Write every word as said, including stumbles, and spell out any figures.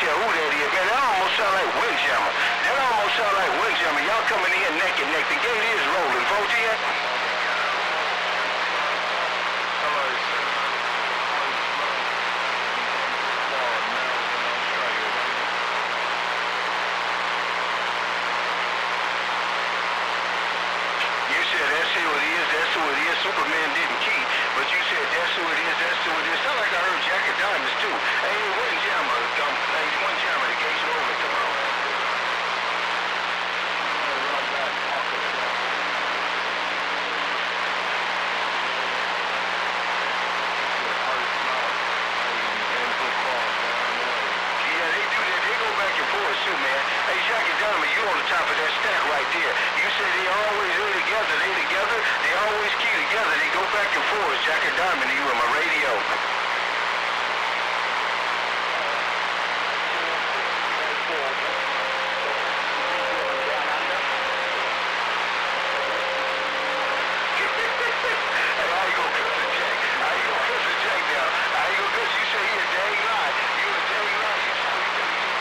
care who that is, man. That almost sound like Windjammer. That almost sound like Windjammer. Y'all coming in neck and neck. The gate is rolling. four ten? You said that's who it is, that's who it is. Superman didn't key, but you said that's who it is, that's who it is. Sound like I heard Jack of Diamonds too. Hey, Windjammer, um, hey, Windjammer, the gate's rolling. Come on. Yeah, they do that. They go back and forth too, man. Hey, Jack of Diamonds, you on the top of that stack right there. You said they always they together, they together, they always key together. They go back and forth. Jack of Diamond, you on my radio.